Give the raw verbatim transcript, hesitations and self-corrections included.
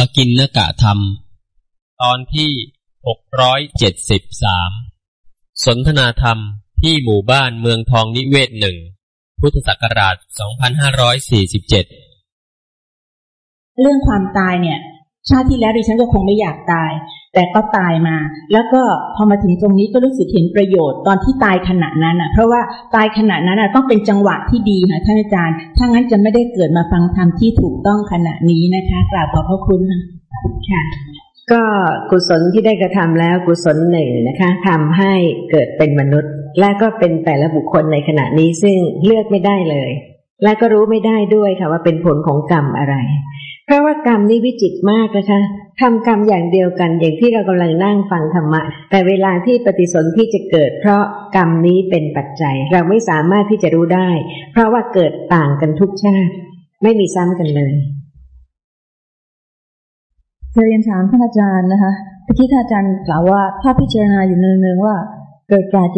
กิณกะธรรมตอนที่หกร้อยเจ็ดสิบสามสนทนาธรรมที่หมู่บ้านเมืองทองนิเวศหนึ่งพุทธศักราชสองพันห้าร้อยสี่สิบเจ็ดเรื่องความตายเนี่ยชาติที่แล้วดิฉันก็คงไม่อยากตายแต่ก็ตายมาแล้วก็พอมาถึงตรงนี้ก็รู้สึกเห็นประโยชน์ตอนที่ตายขณะนั้นน่ะเพราะว่าตายขณะนั้นน่ะต้องเป็นจังหวะที่ดีค่ะท่านอาจารย์ถ้างั้นจะไม่ได้เกิดมาฟังธรรมที่ถูกต้องขณะนี้นะคะกราบขอบพระคุณค่ะก็กุศลที่ได้กระทำแล้วกุศลหนึ่งนะคะทำให้เกิดเป็นมนุษย์และก็เป็นแต่ละบุคคลในขณะนี้ซึ่งเลือกไม่ได้เลยและก็รู้ไม่ได้ด้วยค่ะว่าเป็นผลของกรรมอะไรเพราะว่ากรรมนี่วิจิตรมากนะคะทำกรรมอย่างเดียวกันอย่างที่เรากำลังนั่งฟังธรรมะแต่เวลาที่ปฏิสนธิจะเกิดเพราะกรรมนี้เป็นปัจจัยเราไม่สามารถที่จะรู้ได้เพราะว่าเกิดต่างกันทุกชาติไม่มีซ้ำกันเลยจะเรียนถามท่านอาจารย์นะคะเมื่อกี้ท่านอาจารย์กล่าวว่าถ้าพิจารณาอยู่เนืองๆว่าเกิดแก่